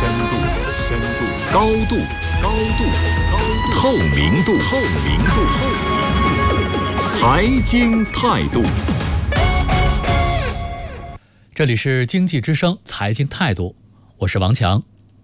高度，透明度，财经态度。 这里是经济之声财经态度，我是王强。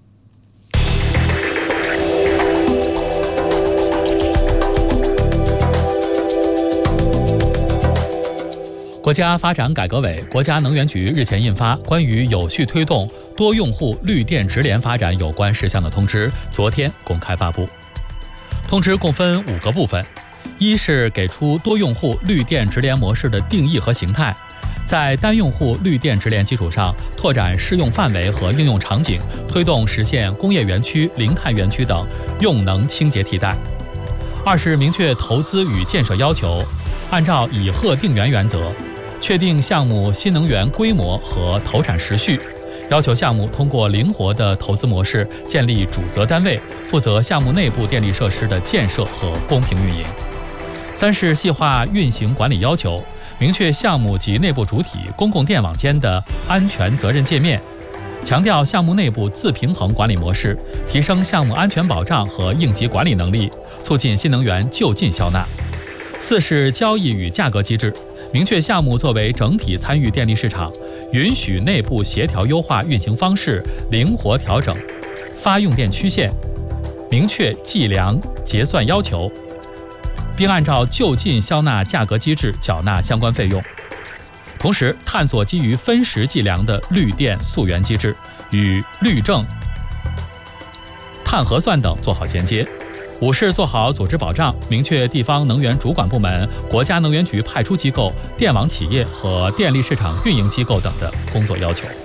国家发展改革委、国家能源局日前印发关于有序推动多用户绿电直联发展有关事项的通知，昨天公开发布。通知共分5个部分：一是给出多用户绿电直联模式的定义和形态，在单用户绿电直联基础上拓展适用范围和应用场景，推动实现工业园区、零碳园区等用能清洁替代。二是明确投资与建设要求，按照以核定源原则，确定项目新能源规模和投产时序，要求项目通过灵活的投资模式建立主责单位，负责项目内部电力设施的建设和公平运营。三是细化运行管理要求，明确项目及内部主体、公共电网间的安全责任界面，强调项目内部自平衡管理模式，提升项目安全保障和应急管理能力，促进新能源就近消纳。四是交易与价格机制，明确项目作为整体参与电力市场，允许内部协调优化运行方式，灵活调整发用电曲线，明确计量结算要求，并按照就近消纳价格机制缴纳相关费用。同时，探索基于分时计量的绿电溯源机制，与绿证、碳核算等做好衔接。五是做好组织保障，明确地方能源主管部门、国家能源局派出机构、电网企业和电力市场运营机构等的工作要求。